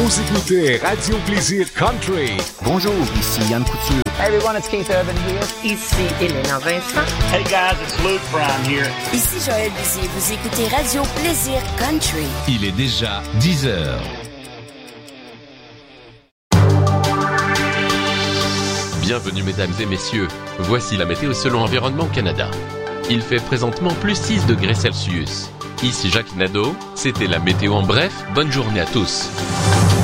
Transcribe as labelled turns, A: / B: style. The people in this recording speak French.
A: Vous écoutez Radio Plaisir Country.
B: Bonjour, ici Yann Couture.
C: Hey everyone, it's Keith Urban here.
D: Ici Elena Vincent.
E: Hey guys, it's Luke Bryan here.
F: Ici Joël Buzier, vous écoutez Radio Plaisir Country.
G: Il est déjà 10 heures.
H: Bienvenue mesdames et messieurs, voici la météo selon Environnement Canada. Il fait présentement plus 6 degrés Celsius. Ici Jacques Nadeau, c'était la météo en bref, bonne journée à tous.